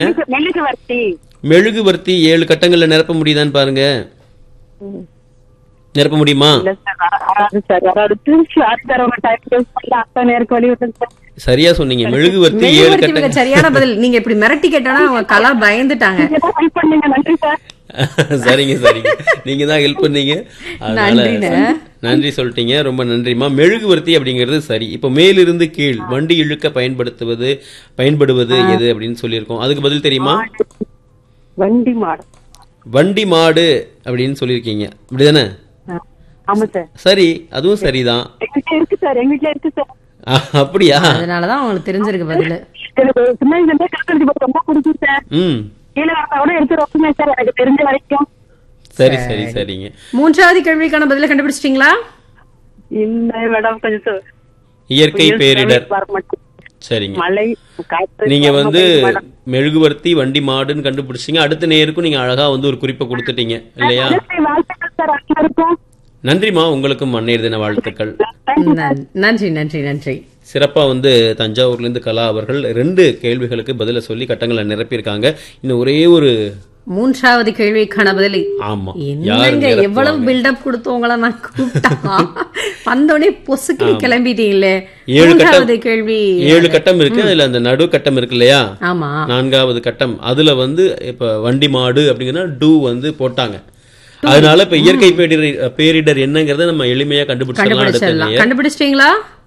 மெழுகுவர்த்தி. மெழுகுவர்த்தி 7 கட்டங்கள்ல நிரப்ப முடியுதான்னு பாருங்க. நிரப்ப முடியுமா? சரியா சொன்னீங்க. மெழுகுவர்த்தி 7 கட்டங்கள். சரியான பதில். நீங்க இப்படி மிரட்டி கேட்டோம்னா அவங்க கலா பயந்துட்டாங்க. சரிங்க சரிங்க, நீங்க தான் ஹெல்ப் பண்ணீங்க, அதனால நன்றி சொல்லிட்டீங்க, ரொம்ப நன்றிமா. மெழுகுவர்த்தி அப்படிங்கிறது சரி. இப்ப மேலிருந்து கீழ் வண்டி இழுக்க பயன்படுவது எது அப்படின்னு சொல்லியிருக்கோம். அதுக்கு பதில் தெரியுமா? வண்டி மாடு. வண்டி மாடு அப்படின்னு சொல்லியிருக்கீங்க, அப்படிதானே? சரி, அதுவும் சரிதான். அப்படியா? அதனாலதான் உங்களுக்கு தெரிஞ்சிருக்கு பதில். சரி சரி சரிங்க. மூன்றாவது கேள்விக்கான பதில கண்டுபிடிச்சிட்டீங்களா? இயற்கை பேரிடர். சரிங்க, நீங்க மெழுகுவர்த்தி வண்டி மாடுன்னு கண்டுபிடிச்சீங்க. அடுத்த நேருக்கும் நீங்க அழகா ஒரு குறிப்பை கொடுத்துட்டீங்க இல்லையா? நன்றிமா, உங்களுக்கும் மன்னியர் தின வாழ்த்துக்கள். நன்றி நன்றி நன்றி. சிறப்பா தஞ்சாவூர்ல இருந்து கலா அவர்கள் 2 கேள்விகளுக்கு பதில சொல்லி கட்டங்களை நிரப்பியிருக்காங்க. இன்னும் ஒரே ஒரு மூன்றாவது கேள்விக்கான பதில். ஆமா, என்னங்க எவ்வளவு பில்டப் கொடுத்தவங்கள நான் கூப்பிட்டா வந்தோடனே பொசுக்கு கிளம்பிட்டீங்களே. 7 கேள்வி 7 கட்டம் இருக்கு. அதுல அந்த நடு கட்டம் இருக்கு இல்லையா? ஆமா, 4வது கட்டம். அதுல இப்ப வண்டி மாடு அப்படிங்கன்னா டூ போட்டாங்க. அதனால இப்ப இயற்கை பேரிடர் என்னங்கறத நம்ம எளிமையா கண்டுபிடிச்சிடலாம். கண்டுபிடிச்சிட்டீங்களா?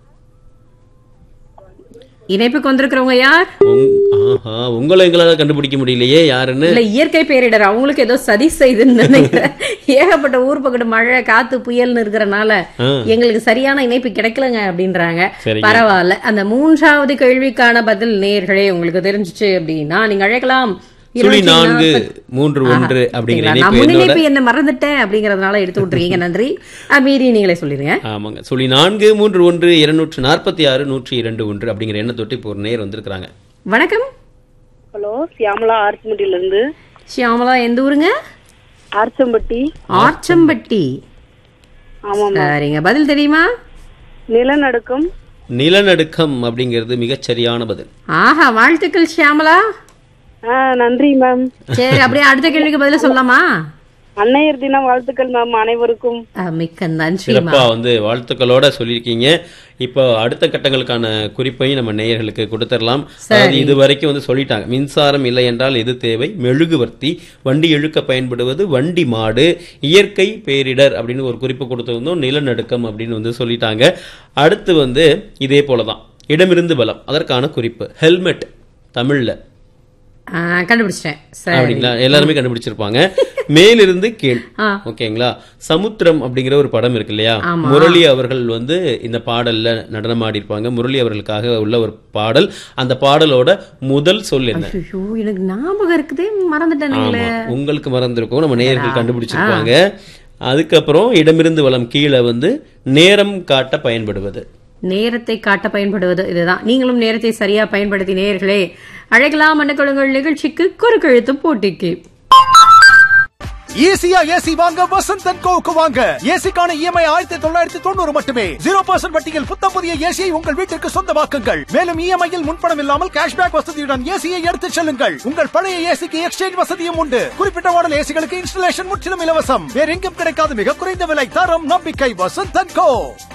இணைப்புக்கு வந்திருக்கிறவங்க யார்? உங்களை எங்களால கண்டுபிடிக்க முடியலையே யாருன்னு. இல்ல, இயற்கை பேரிடர் அவங்களுக்கு ஏதோ சதி செய்துன்னு நினைக்கிறேன். ஏகப்பட்ட ஊர் பக்கத்து மழை காத்து புயல்னு இருக்கிறனால எங்களுக்கு சரியான இணைப்பு கிடைக்கலங்க அப்படின்றாங்க. பரவாயில்ல. அந்த மூன்றாவது கேள்விக்கான பதில் நேயர்களே உங்களுக்கு தெரிஞ்சிச்சு அப்படின்னா நீங்க அழைக்கலாம். 0431 அப்படிங்கிற இணைப்பு என்ன மறந்துட்டேன் அப்படிங்கறதுனால எடுத்து விட்டுருக்கீங்க. நன்றி. மீறி நீங்களே சொல்லிருங்க. ஆமாங்க, 0431 அப்படிங்கிற எண்ணை தொட்டு இப்போ ஒரு நேர் வந்திருக்காங்க. வணக்கம். ஹலோ, சியாமலா ஆர்ச்சம்பட்டியில இருந்து. சியாமலா, எந்த ஊருங்க? ஆர்ச்சம்பட்டி. ஆர்ச்சம்பட்டி. சரிங்க, பதில் தெரியுமா? நிலநடுக்கம். நிலநடுக்கம் அப்படிங்கிறது மிகச்சரியான பதில். ஆஹா, வாழ்த்துக்கள் சியாமலா. நன்றி மேம். சரி, அப்படியே அடுத்த கேள்விக்கு பதில சொல்லலாமா? அன்னையர் தின வாழ்த்துக்கள் மேம் அனைவருக்கும். மிக்க நன்றி. சிறப்பா வாழ்த்துக்களோட சொல்லியிருக்கீங்க. இப்போ அடுத்த கட்டங்களுக்கான குறிப்பையும் நம்ம நேயர்களுக்கு கொடுத்துடலாம். அதாவது இது வரைக்கும் சொல்லிட்டாங்க. மின்சாரம் இல்லை என்றால் எது தேவை? மெழுகுவர்த்தி. வண்டி இழுக்க பயன்படுவது வண்டி மாடு. இயற்கை பேரிடர் அப்படின்னு ஒரு குறிப்பு கொடுத்திருந்தோம். நிலநடுக்கம் அப்படின்னு சொல்லிட்டாங்க. அடுத்து இதே போலதான் இடமிருந்து பலம், அதற்கான குறிப்பு ஹெல்மெட். தமிழ்ல கண்டுபிடிச்சேன். அப்படிங்களா? எல்லாருமே கண்டுபிடிச்சிருப்பாங்க. மேலிருந்து கீழ். ஓகேங்களா? சமுத்திரம் அப்படிங்கிற ஒரு படம் இருக்கு இல்லையா? முரளி அவர்கள் இந்த பாடல்ல நடனமாடி இருப்பாங்க. முரளி அவர்களுக்காக உள்ள ஒரு பாடல். அந்த பாடலோட முதல் சொல் என்ன? எனக்கு ஞாபகம் இருக்குதே, மறந்துட்டேன். உங்களுக்கு மறந்துருக்கும், நம்ம நேயர்கள் கண்டுபிடிச்சிருப்பாங்க. அதுக்கப்புறம் இடமிருந்து வலம் கீழே நேரம் காட்ட பயன்படுவது. நேரத்தை காட்ட பயன்படுவது இதுதான். நீங்களும் நேரத்தை சரியா பயன்படுத்தி நேயர்களே அழைக்கலாம். மன்னக்கொழுங்கள் நிகழ்ச்சிக்கு குறுக்கெழுத்து போட்டிக்கு. ஈஸியா ஏசி வாங்க வசந்த் அண்ட் கோவுக்கு வாங்க. ஏசிக்கான இஎம்ஐ 1990 மட்டுமே. 0% வட்டியில் புத்தம் புதிய ஏசியை உங்கள் வீட்டிற்கு சொந்தமாக்குங்கள். மேலும் இஎம்ஐயில் முன்பணம் இல்லாமல் கேஷ்பேக் வசதியுடன் ஏசியை எடுத்துச் செல்லுங்கள். உங்கள் பழைய ஏசிக்கு எக்ஸ்சேஞ்ச் வசதியும் உண்டு. குறிப்பிட்ட மாடல் ஏசிகளுக்கு இன்ஸ்டலேஷன் முற்றிலும் இலவசம். வேற எங்கும் கிடைக்காத மிக குறைந்த விலை, தரம், நம்பிக்கை. வசந்த் அண்ட் கோ.